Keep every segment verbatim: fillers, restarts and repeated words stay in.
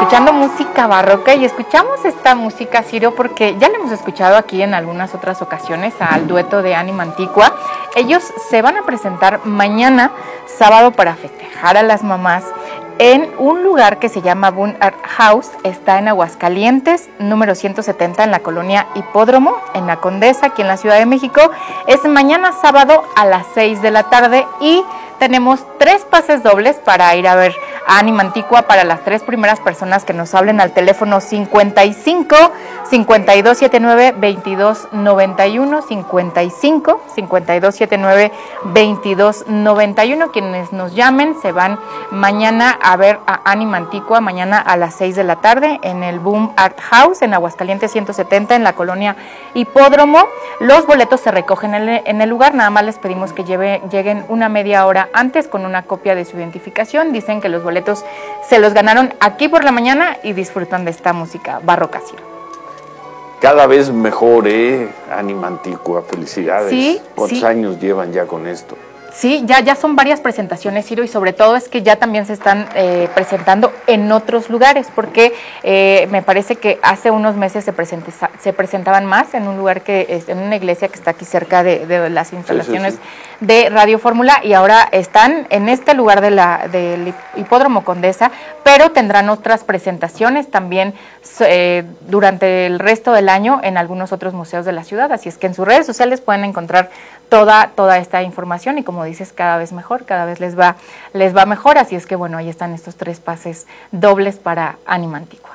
escuchando música barroca y escuchamos esta música, Ciro, porque ya la hemos escuchado aquí en algunas otras ocasiones al dueto de Ánima Antigua. Ellos se van a presentar mañana, sábado, para festejar a las mamás en un lugar que se llama Boom Art House. Está en Aguascalientes, número ciento setenta, en la colonia Hipódromo, en la Condesa, aquí en la Ciudad de México. Es mañana sábado a las seis de la tarde y tenemos tres pases dobles para ir a ver a Ánima Antigua para las tres primeras personas que nos hablen al teléfono cincuenta y cinco, cincuenta y dos setenta y nueve, veintidós noventa y uno, cincuenta y cinco, cincuenta y dos setenta y nueve, veintidós noventa y uno. Quienes nos llamen se van mañana a ver a Ánima Antigua, mañana a las seis de la tarde en el Boom Art House, en Aguascalientes ciento setenta, en la colonia Hipódromo. Los boletos se recogen en el, en el lugar, nada más les pedimos que lleve, lleguen una media hora antes con una copia de su identificación. Dicen que los boletos se los ganaron aquí por la mañana y disfrutan de esta música barroca, Ciro. Cada vez mejor, ¿eh? Ánima Antigua, felicidades. Sí, ¿Cuántos sí. años llevan ya con esto? Sí, ya, ya son varias presentaciones, Ciro, y sobre todo es que ya también se están eh, presentando en otros lugares, porque eh, me parece que hace unos meses se, presente, se presentaban más en un lugar que es en una iglesia que está aquí cerca de, de las instalaciones sí, sí, sí. de Radio Fórmula, y ahora están en este lugar de la, del Hipódromo Condesa, pero tendrán otras presentaciones también eh, durante el resto del año en algunos otros museos de la ciudad, así es que en sus redes sociales pueden encontrar toda, toda esta información y, como dices, cada vez mejor, cada vez les va, les va mejor, así es que bueno, ahí están estos tres pases dobles para Ánima Antigua.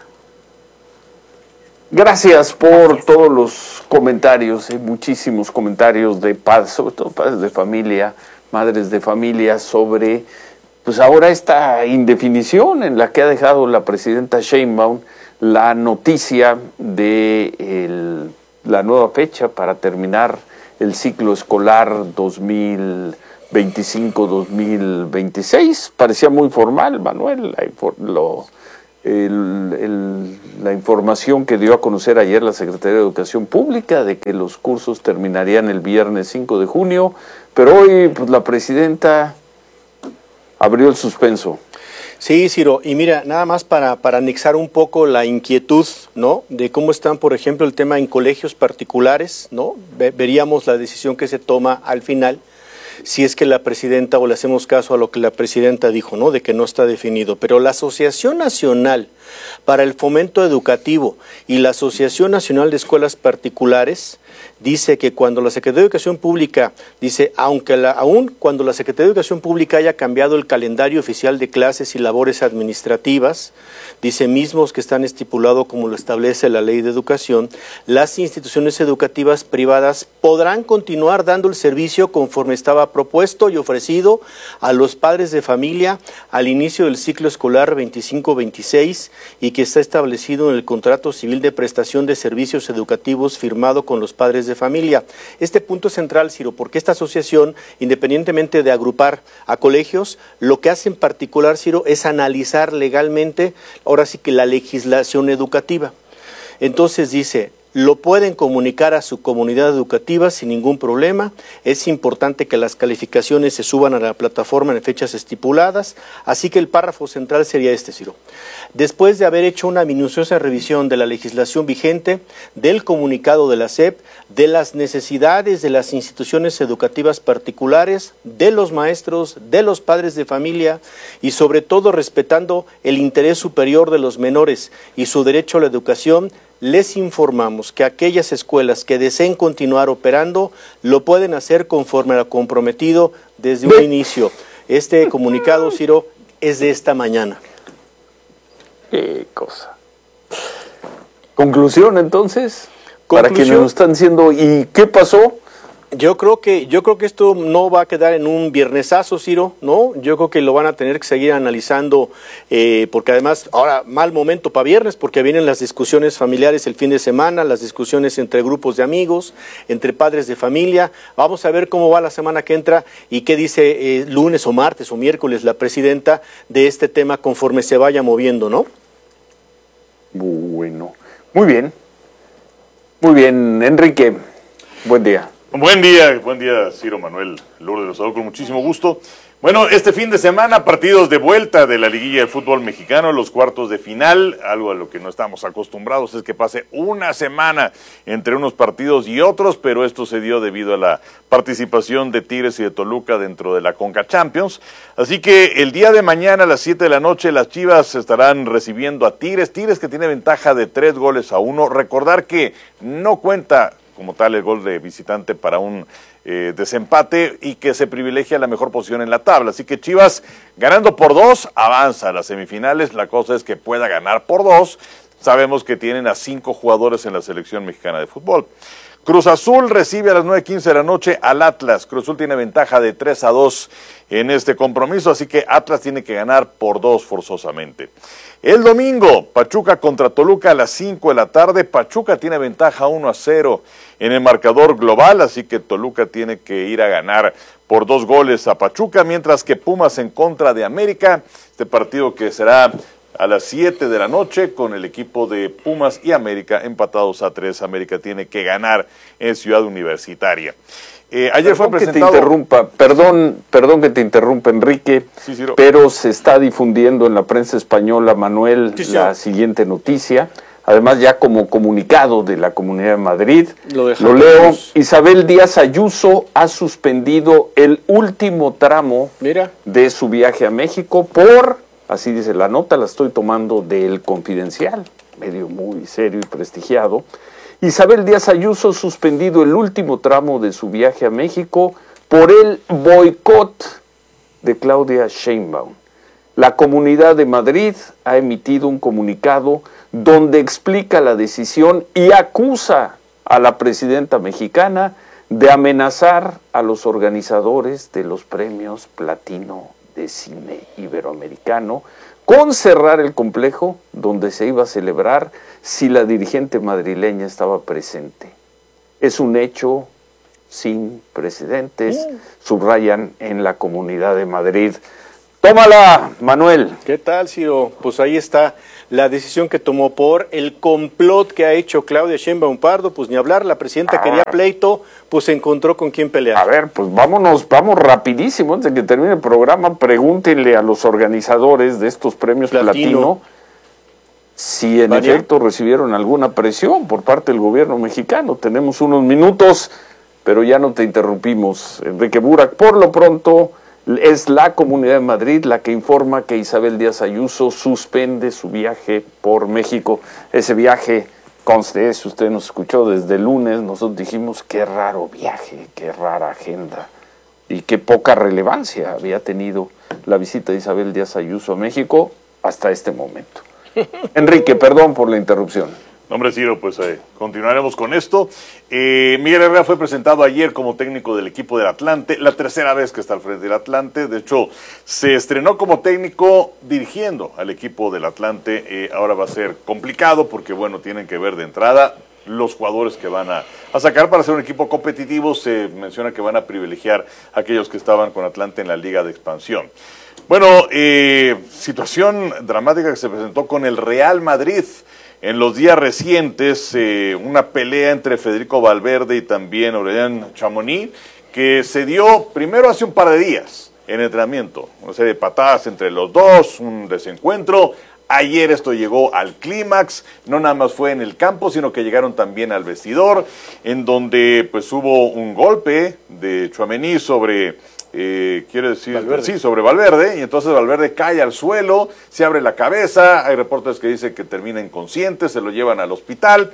Gracias por Gracias. todos los comentarios, eh, muchísimos comentarios de padres, sobre todo padres de familia, madres de familia, sobre pues ahora esta indefinición en la que ha dejado la presidenta Sheinbaum la noticia de el, la nueva fecha para terminar el ciclo escolar dos mil veinticinco dos mil veintiséis. Parecía muy formal, Manuel, la, lo, el, el, la información que dio a conocer ayer la Secretaría de Educación Pública de que los cursos terminarían el viernes cinco de junio, pero hoy pues, la presidenta abrió el suspenso. Sí, Ciro, y mira, nada más para, para anexar un poco la inquietud, ¿no?, de cómo están, por ejemplo, el tema en colegios particulares, ¿no? Veríamos la decisión que se toma al final, si es que la presidenta, o le hacemos caso a lo que la presidenta dijo, ¿no?, de que no está definido. Pero la Asociación Nacional para el Fomento Educativo y la Asociación Nacional de Escuelas Particulares dice que cuando la Secretaría de Educación Pública, dice, aunque la, aún cuando la Secretaría de Educación Pública haya cambiado el calendario oficial de clases y labores administrativas, dice, mismos que están estipulados como lo establece la Ley de Educación, las instituciones educativas privadas podrán continuar dando el servicio conforme estaba propuesto y ofrecido a los padres de familia al inicio del ciclo escolar veinticinco veintiséis y que está establecido en el contrato civil de prestación de servicios educativos firmado con los padres de familia. Este punto es central, Ciro, porque esta asociación, independientemente de agrupar a colegios, lo que hace en particular, Ciro, es analizar legalmente, ahora sí que la legislación educativa. Entonces dice, lo pueden comunicar a su comunidad educativa sin ningún problema. Es importante que las calificaciones se suban a la plataforma en fechas estipuladas, así que el párrafo central sería este, Ciro. Después de haber hecho una minuciosa revisión de la legislación vigente, del comunicado de la S E P, de las necesidades de las instituciones educativas particulares, de los maestros, de los padres de familia y sobre todo respetando el interés superior de los menores y su derecho a la educación, les informamos que aquellas escuelas que deseen continuar operando lo pueden hacer conforme a lo comprometido desde un inicio. Este comunicado, Ciro, es de esta mañana. Qué cosa. Conclusión, entonces, Conclusión. Para quienes nos están diciendo, ¿y qué pasó? Yo creo que yo creo que esto no va a quedar en un viernesazo, Ciro, ¿no? Yo creo que lo van a tener que seguir analizando, eh, porque además, ahora, mal momento para viernes, porque vienen las discusiones familiares el fin de semana, las discusiones entre grupos de amigos, entre padres de familia. Vamos a ver cómo va la semana que entra y qué dice eh, lunes o martes o miércoles la presidenta de este tema conforme se vaya moviendo, ¿no? Bueno, muy bien. Muy bien, Enrique, buen día. Buen día, buen día, Ciro, Manuel, Lourdes, los saludo con muchísimo gusto. Bueno, este fin de semana, partidos de vuelta de la liguilla de fútbol mexicano, los cuartos de final. Algo a lo que no estamos acostumbrados es que pase una semana entre unos partidos y otros, pero esto se dio debido a la participación de Tigres y de Toluca dentro de la Conca Champions. Así que el día de mañana a las siete de la noche las Chivas estarán recibiendo a Tigres. Tigres que tiene ventaja de tres goles a uno. Recordar que no cuenta como tal el gol de visitante para un eh, desempate y que se privilegia la mejor posición en la tabla. Así que Chivas ganando por dos avanza a las semifinales. La cosa es que pueda ganar por dos. Sabemos que tienen a cinco jugadores en la selección mexicana de fútbol. Cruz Azul recibe a las nueve quince de la noche al Atlas. Cruz Azul tiene ventaja de tres a dos en este compromiso, así que Atlas tiene que ganar por dos forzosamente. El domingo, Pachuca contra Toluca a las cinco de la tarde. Pachuca tiene ventaja uno a cero en el marcador global, así que Toluca tiene que ir a ganar por dos goles a Pachuca, mientras que Pumas en contra de América, este partido que será a las siete de la noche con el equipo de Pumas y América empatados a tres. América tiene que ganar en Ciudad Universitaria. Eh, ayer perdón fue presentado... que te interrumpa, perdón, perdón que te interrumpa, Enrique, sí, sí, no. pero se está difundiendo en la prensa española, Manuel, sí, sí. la siguiente noticia, además ya como comunicado de la Comunidad de Madrid, lo, lo leo, Isabel Díaz Ayuso ha suspendido el último tramo Mira. de su viaje a México por, así dice la nota, la estoy tomando del Confidencial, medio muy serio y prestigiado. Isabel Díaz Ayuso suspendido el último tramo de su viaje a México por el boicot de Claudia Sheinbaum. La Comunidad de Madrid ha emitido un comunicado donde explica la decisión y acusa a la presidenta mexicana de amenazar a los organizadores de los premios Platino de Cine Iberoamericano con cerrar el complejo donde se iba a celebrar si la dirigente madrileña estaba presente. Es un hecho sin precedentes, mm. subrayan en la Comunidad de Madrid. ¡Tómala, Manuel! ¿Qué tal, Ciro? Pues ahí está la decisión que tomó por el complot que ha hecho Claudia Sheinbaum Pardo, pues ni hablar, la presidenta ah. quería pleito, pues se encontró con quién pelear. A ver, pues vámonos, vamos rapidísimo, antes de que termine el programa, pregúntenle a los organizadores de estos premios Platino, Platino si en ¿Vania? efecto recibieron alguna presión por parte del gobierno mexicano. Tenemos unos minutos, pero ya no te interrumpimos, Enrique Burak. Por lo pronto, es la Comunidad de Madrid la que informa que Isabel Díaz Ayuso suspende su viaje por México. Ese viaje, conste, si usted nos escuchó desde el lunes, nosotros dijimos qué raro viaje, qué rara agenda y qué poca relevancia había tenido la visita de Isabel Díaz Ayuso a México hasta este momento. Enrique, perdón por la interrupción. Hombre, Ciro, pues eh, continuaremos con esto. Eh, Miguel Herrera fue presentado ayer como técnico del equipo del Atlante, la tercera vez que está al frente del Atlante. De hecho, se estrenó como técnico dirigiendo al equipo del Atlante. Eh, ahora va a ser complicado porque, bueno, tienen que ver de entrada los jugadores que van a, a sacar para ser un equipo competitivo. Se menciona que van a privilegiar a aquellos que estaban con Atlante en la Liga de Expansión. Bueno, eh, situación dramática que se presentó con el Real Madrid. En los días recientes, eh, una pelea entre Federico Valverde y también Aurélien Tchouaméni, que se dio primero hace un par de días en entrenamiento. Una serie de patadas entre los dos, un desencuentro. Ayer esto llegó al clímax, no nada más fue en el campo, sino que llegaron también al vestidor, en donde pues hubo un golpe de Tchouaméni sobre... Eh, quiere decir, Valverde. sí, sobre Valverde, y entonces Valverde cae al suelo, se abre la cabeza, hay reportes que dicen que termina inconsciente, se lo llevan al hospital.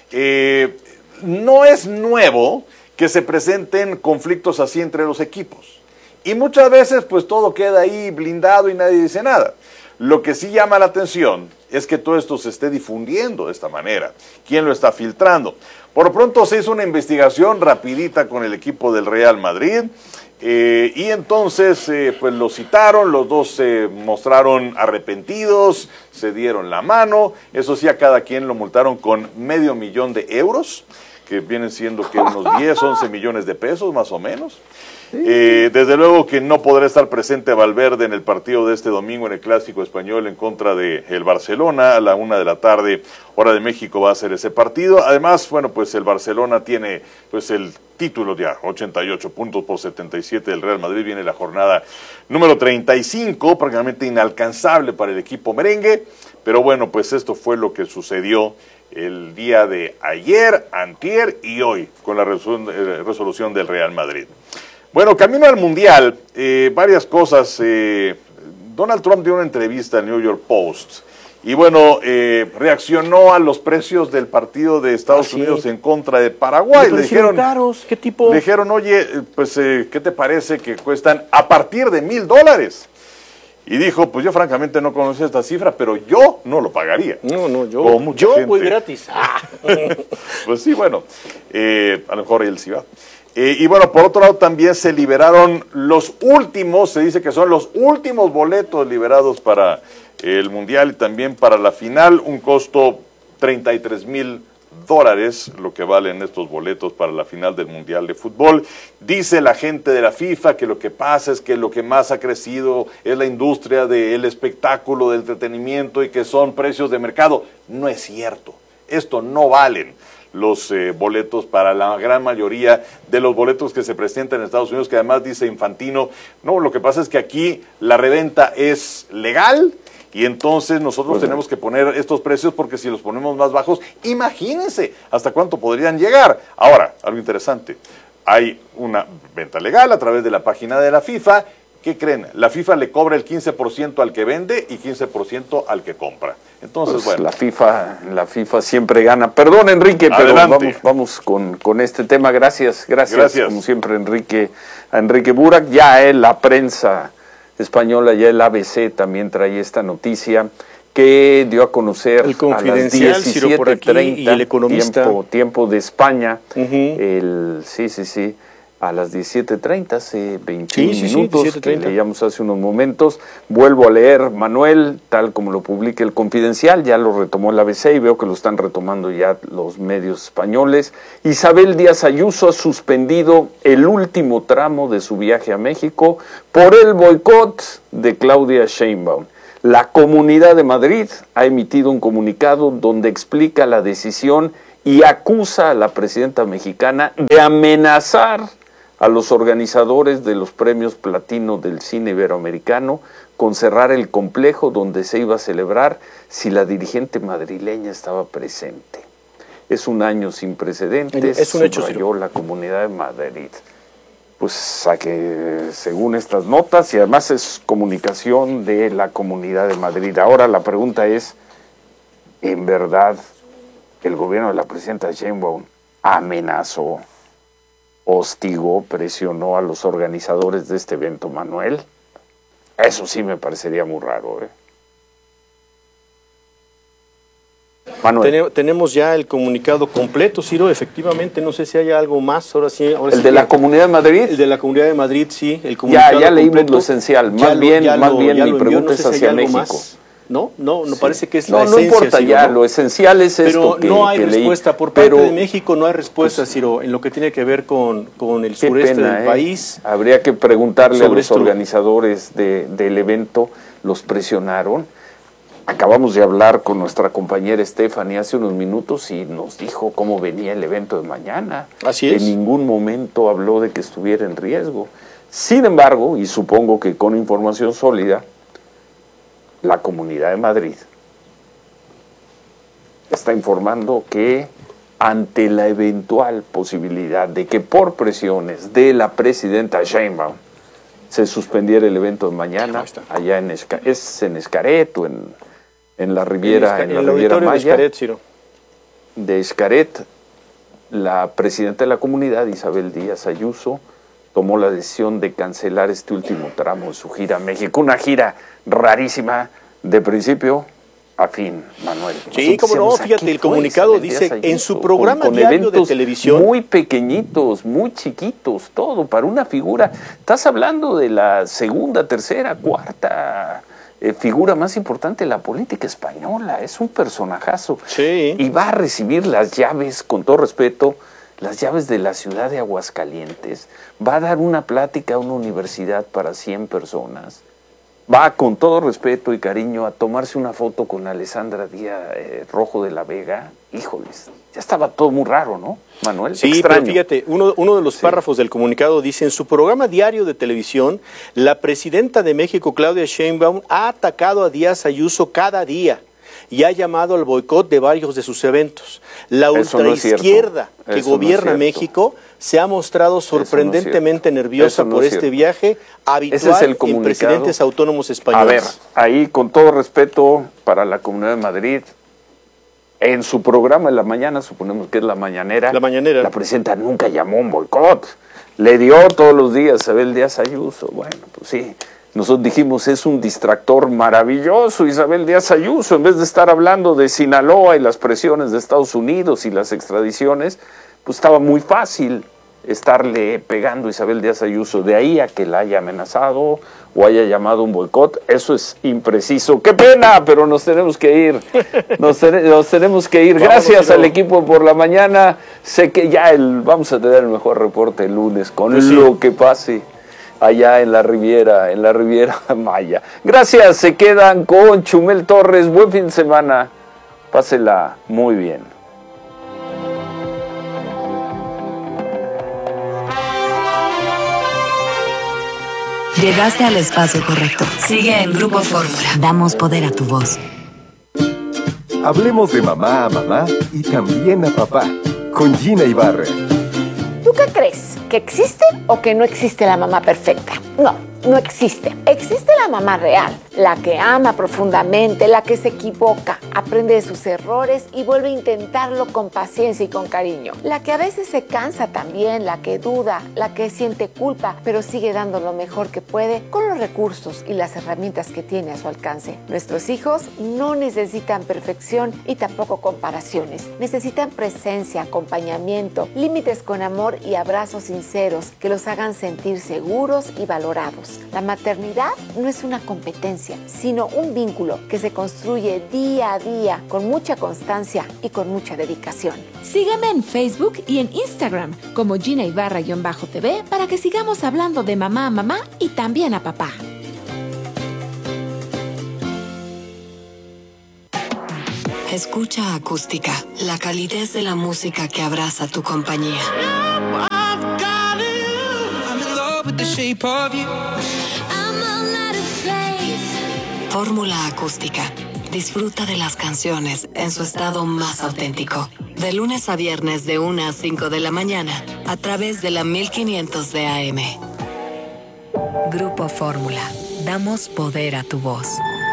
Eh, no es nuevo que se presenten conflictos así entre los equipos, y muchas veces pues todo queda ahí blindado y nadie dice nada. Lo que sí llama la atención es que todo esto se esté difundiendo de esta manera. ¿Quién lo está filtrando? Por lo pronto se hizo una investigación rapidita con el equipo del Real Madrid. Eh, y entonces eh, pues lo citaron, los dos se mostraron arrepentidos, se dieron la mano, eso sí a cada quien lo multaron con medio millón de euros, que vienen siendo que unos diez, once millones de pesos más o menos. Eh, desde luego que no podrá estar presente Valverde en el partido de este domingo en el Clásico Español en contra de el Barcelona, a la una de la tarde, hora de México va a ser ese partido. Además, bueno, pues el Barcelona tiene pues el títulos ya, ochenta y ocho puntos por setenta y siete del Real Madrid. Viene la jornada número treinta y cinco, prácticamente inalcanzable para el equipo merengue, pero bueno, pues esto fue lo que sucedió el día de ayer, antier y hoy, con la resolución del Real Madrid. Bueno, camino al Mundial, eh, varias cosas. Eh, Donald Trump dio una entrevista al New York Post y bueno, eh, reaccionó a los precios del partido de Estados ¿Ah, Unidos sí? en contra de Paraguay. Le Le dijeron, caros, ¿qué tipo? le dijeron, oye, pues, eh, ¿qué te parece que cuestan a partir de mil dólares? Y dijo, pues yo francamente no conocía esta cifra, pero yo no lo pagaría. No, no, yo, Como mucha yo gente. voy gratis. Ah. Pues sí, bueno, eh, a lo mejor él sí va. Eh, y bueno, por otro lado también se liberaron los últimos, se dice que son los últimos boletos liberados para el Mundial y también para la final, un costo treinta y tres mil dólares, lo que valen estos boletos para la final del Mundial de Fútbol. Dice la gente de la FIFA que lo que pasa es que lo que más ha crecido es la industria del espectáculo, del entretenimiento y que son precios de mercado. No es cierto, esto no valen los eh, boletos para la gran mayoría de los boletos que se presentan en Estados Unidos, que además dice Infantino, no, lo que pasa es que aquí la reventa es legal y entonces nosotros Pues, tenemos que poner estos precios porque si los ponemos más bajos, imagínense hasta cuánto podrían llegar. Ahora, algo interesante, hay una venta legal a través de la página de la FIFA. ¿Qué creen? La FIFA le cobra el quince por ciento al que vende y quince por ciento al que compra. Entonces, pues bueno. la FIFA, la FIFA siempre gana. Perdón, Enrique, pero Adelante. vamos, vamos con, con este tema. Gracias, gracias, Gracias. como siempre, Enrique, a Enrique Burak. Ya eh, la prensa española, ya el A B C también trae esta noticia que dio a conocer El Confidencial, a las Ciro, por aquí, diecisiete treinta, y El Economista. tiempo, tiempo de España. Uh-huh. el, sí, sí, sí. A las diecisiete treinta, hace veintiún Sí, sí, sí, minutos, diecisiete treinta. que leíamos hace unos momentos. Vuelvo a leer, Manuel, tal como lo publica el Confidencial, ya lo retomó el A B C y veo que lo están retomando ya los medios españoles. Isabel Díaz Ayuso ha suspendido el último tramo de su viaje a México por el boicot de Claudia Sheinbaum. La Comunidad de Madrid ha emitido un comunicado donde explica la decisión y acusa a la presidenta mexicana de amenazar a los organizadores de los premios Platino del cine iberoamericano con cerrar el complejo donde se iba a celebrar si la dirigente madrileña estaba presente. Es un año sin precedentes, Es un hecho, subrayó Ciro. la Comunidad de Madrid. Pues a que según estas notas, y además es comunicación de la Comunidad de Madrid. Ahora la pregunta es, ¿en verdad el gobierno de la presidenta Sheinbaum amenazó, hostigó, presionó a los organizadores de este evento, Manuel? Eso sí me parecería muy raro, ¿eh? Manuel. Tene- tenemos ya el comunicado completo, Ciro, efectivamente, no sé si hay algo más, ahora sí. Ahora ¿El sí de que- la Comunidad de Madrid? El de la Comunidad de Madrid, sí, el Ya, comunicado ya leímos completo. lo esencial, Ya más lo- bien, ya más lo- bien ya mi lo envió, pregunta no sé es si hay hacia algo México. más. No, no, no Sí. parece que es No, la no esencia, importa Ciro, ya, ¿no? lo esencial es Pero esto que, no hay que leí. respuesta, por parte Pero, de México no hay respuesta, Ciro, en lo que tiene que ver con, con el qué sureste pena, del ¿eh? país. Habría que preguntarle a sobre los esto. organizadores de, del evento, ¿los presionaron? Acabamos de hablar con nuestra compañera Stephanie hace unos minutos y nos dijo cómo venía el evento de mañana. Así es. En ningún momento habló de que estuviera en riesgo. Sin embargo, y supongo que con información sólida, la Comunidad de Madrid está informando que ante la eventual posibilidad de que por presiones de la presidenta Sheinbaum se suspendiera el evento de mañana, Ahí está. allá en Esca- es en Xcaret o en, en la Riviera, en en el la Riviera auditorio de Maya Xcaret, Ciro. de Xcaret, la presidenta de la comunidad, Isabel Díaz Ayuso, tomó la decisión de cancelar este último tramo de su gira a México, una gira rarísima de principio a fin, Manuel. Sí, Nosotros cómo no, decíamos, ¿a fíjate, qué el fue comunicado Isabel Díaz dice, Ayuso? en su programa Con- con diario de eventos televisión. muy pequeñitos, muy chiquitos, todo, para una figura. Estás hablando de la segunda, tercera, cuarta eh, figura más importante de la política española. Es un personajazo. Sí. Y va a recibir las llaves, con todo respeto, las llaves de la ciudad de Aguascalientes. Va a dar una plática a una universidad para cien personas. va con todo respeto y cariño a tomarse una foto con Alessandra Díaz eh, Rojo de la Vega, híjoles, ya estaba todo muy raro, ¿no, Manuel? Sí, extraño. Pero fíjate, uno, uno de los sí. párrafos del comunicado dice, en su programa diario de televisión, la presidenta de México, Claudia Sheinbaum, ha atacado a Díaz Ayuso cada día y ha llamado al boicot de varios de sus eventos. La ultraizquierda no que Eso gobierna no México se ha mostrado sorprendentemente no nerviosa no por este viaje habitual es el en presidentes autónomos españoles. A ver, ahí con todo respeto para la Comunidad de Madrid, en su programa en la mañana, suponemos que es la mañanera, la mañanera, la presidenta nunca llamó un boicot, le dio todos los días a Isabel Díaz Ayuso, bueno, pues sí. Nosotros dijimos, es un distractor maravilloso, Isabel Díaz Ayuso, en vez de estar hablando de Sinaloa y las presiones de Estados Unidos y las extradiciones, pues estaba muy fácil estarle pegando a Isabel Díaz Ayuso. De ahí a que la haya amenazado o haya llamado un boicot, eso es impreciso. ¡Qué pena! Pero nos tenemos que ir, nos, ten nos tenemos que ir. Gracias al equipo por la mañana. Sé que ya el, vamos a tener el mejor reporte el lunes con sí. lo que pase allá en la Riviera, en la Riviera Maya. Gracias, se quedan con Chumel Torres. Buen fin de semana. Pásela muy bien. Llegaste al espacio correcto. Sigue en Grupo Fórmula. Damos poder a tu voz. Hablemos de mamá a mamá y también a papá. Con Gina Ibarra. ¿Tú qué crees? ¿Que existe o que no existe la mamá perfecta? No, no existe. Existe la mamá real, la que ama profundamente, la que se equivoca, aprende de sus errores y vuelve a intentarlo con paciencia y con cariño. La que a veces se cansa también, la que duda, la que siente culpa, pero sigue dando lo mejor que puede con los recursos y las herramientas que tiene a su alcance. Nuestros hijos no necesitan perfección y tampoco comparaciones. Necesitan presencia, acompañamiento, límites con amor y abrazos sinceros que los hagan sentir seguros y valorados. La maternidad no es una competencia, sino un vínculo que se construye día a día con mucha constancia y con mucha dedicación. Sígueme en Facebook y en Instagram como Gina Ibarra-T V para que sigamos hablando de mamá a mamá y también a papá. Escucha Acústica, la calidez de la música que abraza tu compañía. Fórmula Acústica. Disfruta de las canciones en su estado más auténtico. De lunes a viernes de una a cinco de la mañana a través de la mil quinientos de A M. Grupo Fórmula. Damos poder a tu voz.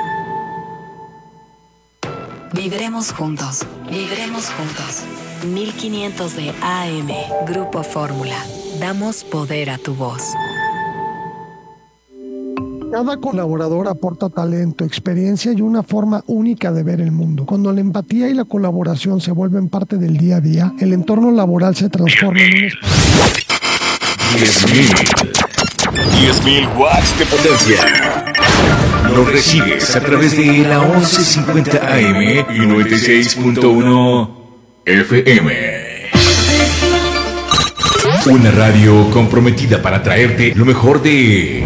Vibremos juntos. Vibremos juntos. mil quinientos de A M. Grupo Fórmula. Damos poder a tu voz. Cada colaborador aporta talento, experiencia y una forma única de ver el mundo. Cuando la empatía y la colaboración se vuelven parte del día a día, el entorno laboral se transforma en un espacio. diez mil watts de potencia. Lo recibes a través de la once cincuenta A M y noventa y seis punto uno F M. Una radio comprometida para traerte lo mejor de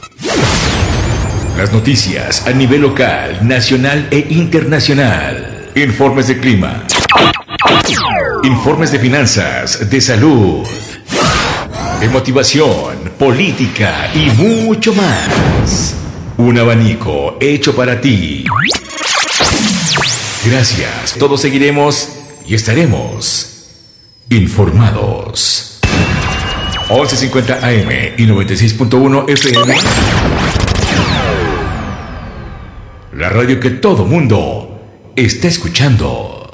las noticias a nivel local, nacional e internacional. Informes de clima. Informes de finanzas, de salud, de motivación, política y mucho más. Un abanico hecho para ti. Gracias. Todos seguiremos y estaremos informados. once cincuenta A M y noventa y seis punto uno F M. La radio que todo mundo está escuchando.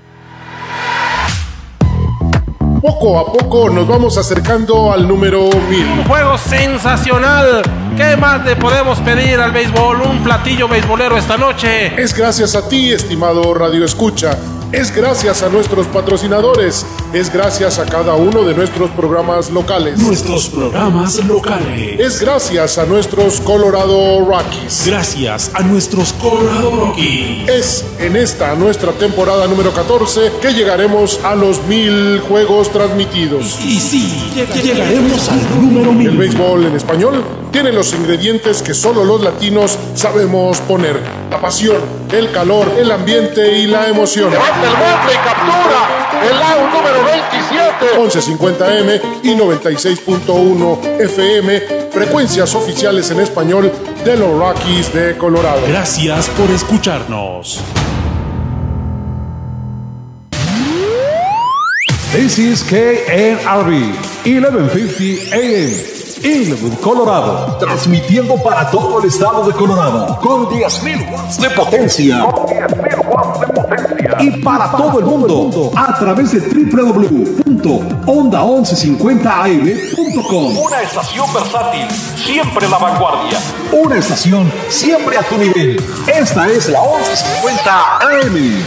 Poco a poco nos vamos acercando al número mil. Un juego sensacional. ¿Qué más le podemos pedir al béisbol? Un platillo beisbolero esta noche. Es gracias a ti, estimado Radio Escucha. Es gracias a nuestros patrocinadores. Es gracias a cada uno de nuestros programas locales. Nuestros programas locales. Es gracias a nuestros Colorado Rockies. Gracias a nuestros Colorado Rockies. Es en esta nuestra temporada número catorce que llegaremos a los mil juegos transmitidos. Y, y sí, llegaremos al número mil. El béisbol en español tiene los ingredientes que solo los latinos sabemos poner: la pasión, el calor, el ambiente y la emoción. Levanta el bote y captura el out número veintisiete. once cincuenta eme y noventa y seis punto uno efe eme, frecuencias oficiales en español de los Rockies de Colorado. Gracias por escucharnos. This is K N R B, eleven fifty A M. Inglewood, Colorado, transmitiendo para todo el estado de Colorado con diez mil watts de potencia. Con diez mil watts de potencia. Y para todo el mundo a través de doble u doble u doble u punto onda once cincuenta a eme punto com. Una estación versátil, siempre la vanguardia. Una estación siempre a tu nivel. Esta es la once cincuenta A M.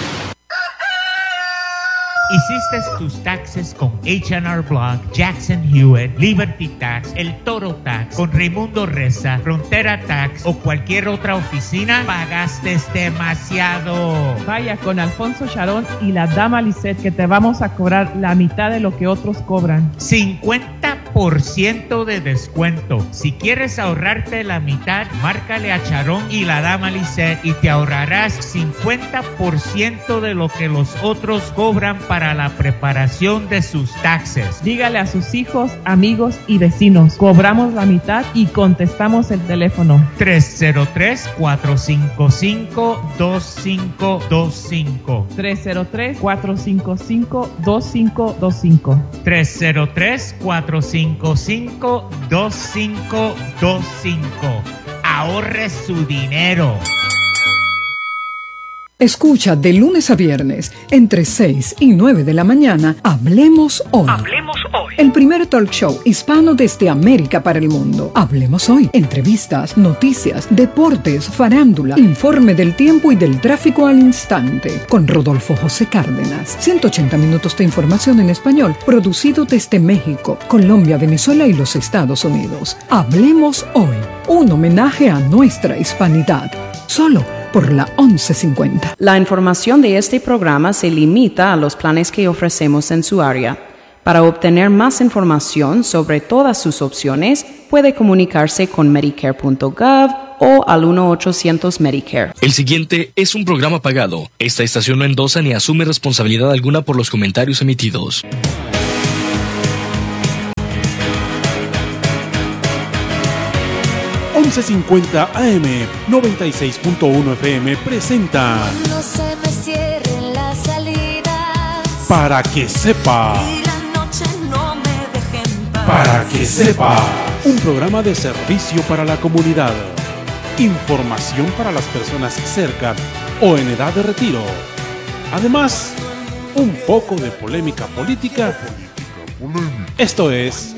Hiciste tus taxes con H and R Block, Jackson Hewitt, Liberty Tax, El Toro Tax, con Raimundo Reza, Frontera Tax o cualquier otra oficina, pagaste demasiado. Vaya con Alfonso Charón y la dama Lisette, que te vamos a cobrar la mitad de lo que otros cobran. cincuenta por ciento de descuento. Si quieres ahorrarte la mitad, márcale a Charón y la dama Lisette y te ahorrarás cincuenta por ciento de lo que los otros cobran para para la preparación de sus taxes. Dígale a sus hijos, amigos y vecinos. Cobramos la mitad y contestamos el teléfono. tres cero tres, cuatro cinco cinco, dos cinco dos cinco. tres cero tres, cuatro cinco cinco, dos cinco dos cinco. tres cero tres, cuatro cinco cinco, dos cinco dos cinco. Ahorre su dinero. Escucha de lunes a viernes, entre seis y nueve de la mañana, Hablemos Hoy. Hablemos Hoy. El primer talk show hispano desde América para el mundo. Hablemos Hoy. Entrevistas, noticias, deportes, farándula, informe del tiempo y del tráfico al instante. Con Rodolfo José Cárdenas. ciento ochenta minutos de información en español, producido desde México, Colombia, Venezuela y los Estados Unidos. Hablemos Hoy. Un homenaje a nuestra hispanidad. Solo por la once cincuenta. La información de este programa se limita a los planes que ofrecemos en su área. Para obtener más información sobre todas sus opciones, puede comunicarse con medicare punto gov o al uno ochocientos Medicare. El siguiente es un programa pagado. Esta estación no endosa ni asume responsabilidad alguna por los comentarios emitidos. once cincuenta A M, noventa y seis punto uno F M presenta Cuando se me cierren las salidas, Para que sepa, y la noche no me deje en paz. Para que sepa, un programa de servicio para la comunidad, información para las personas cerca o en edad de retiro. Además, un poco de polémica política. Esto es